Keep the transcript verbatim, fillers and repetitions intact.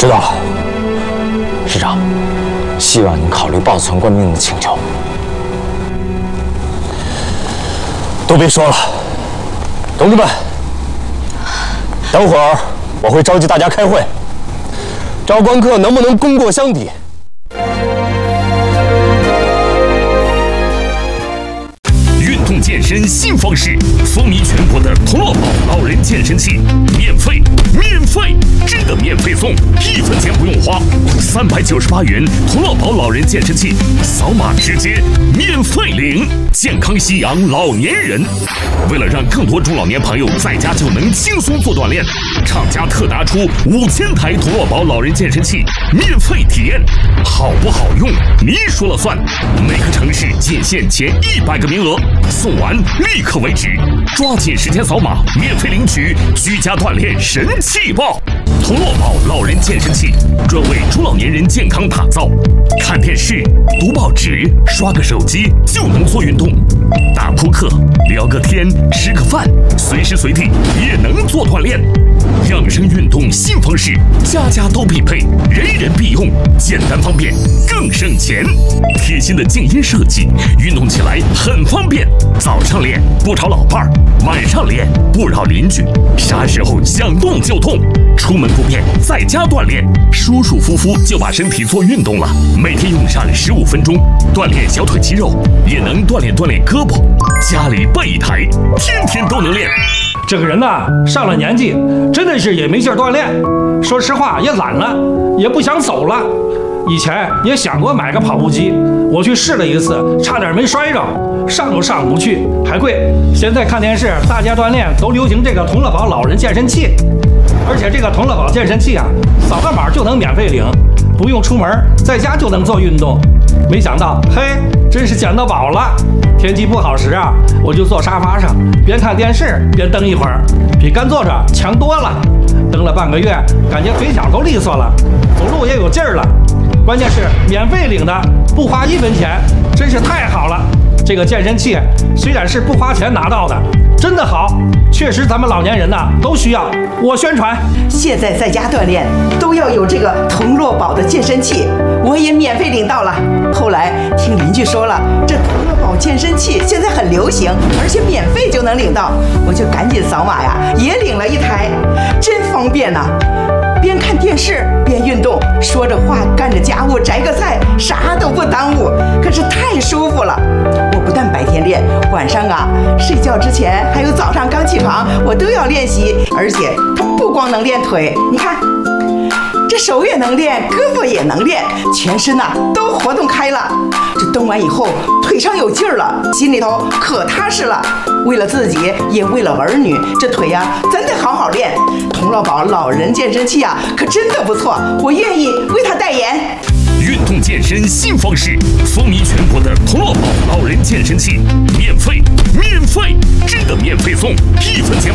知道了，师长，希望您考虑报存官兵的请求。都别说了，同志们，等会儿我会召集大家开会，赵关客能不能功过相抵？ 健身新方式，风靡全国的同乐宝老人健身器，免费，免费，真的免费送，一分钱不用花，三百九十八元同乐宝老人健身器，扫码直接免费领，健康夕阳老年人。为了让更多中老年朋友在家就能轻松做锻炼，厂家特拿出五千台同乐宝老人健身器免费体验，好不好用你说了算。每个城市仅限前一百个名额。 送完立刻为止，抓紧时间扫码，免费领取居家锻炼神器报。同乐宝老人健身器专为中老年人健康打造，看电视、读报纸、刷个手机就能做运动，打扑克、聊个天、吃个饭，随时随地也能做锻炼。养生运动新方式，家家都必备，人人必用，简单方便，更省钱。贴心的静音设计，运动起来很方便。 早上练不吵老伴儿，晚上练不扰邻居，啥时候想动就动，出门不便在家锻炼，舒舒服服就把身体做运动了。每天用上十五分钟，锻炼小腿肌肉，也能锻炼锻炼胳膊。家里备一台，天天都能练。 这个人呐，上了年纪，真的是也没劲儿锻炼，说实话也懒了，也不想走了。 以前也想过买个跑步机，我去试了一次，差点没摔着，上都上不去，还贵。现在看电视，大家锻炼都流行这个同乐宝老人健身器，而且这个同乐宝健身器啊，扫个码就能免费领，不用出门，在家就能做运动。没想到，嘿，真是捡到宝了！天气不好时啊，我就坐沙发上，边看电视边蹬一会儿，比干坐着强多了。蹬了半个月，感觉腿脚都利索了，走路也有劲儿了。 关键是免费领的，不花一分钱，真是太好了。这个健身器虽然是不花钱拿到的，真的好，确实咱们老年人呐都需要。我宣传， 现在在家锻炼都要有这个同乐宝的健身器，我也免费领到了。后来听邻居说了，这同乐宝健身器现在很流行，而且免费就能领到，我就赶紧扫码呀，也领了一台，真方便呐、啊。 边看电视边运动，说着话干着家务，摘个菜，啥都不耽误，可是太舒服了。我不但白天练，晚上啊睡觉之前还有早上刚起床，我都要练习。而且它不光能练腿，你看，这手也能练，胳膊也能练，全身呐、啊、都活动开了。这蹬完以后，腿上有劲儿了，心里头可踏实了。为了自己，也为了儿女，这腿呀、啊、真得好好练。 同乐宝老人健身器啊，可真的不错，我愿意为他代言。 运动健身新方式，风靡全国的同乐宝老人健身器，免费，免费，真的免费送，一分钱。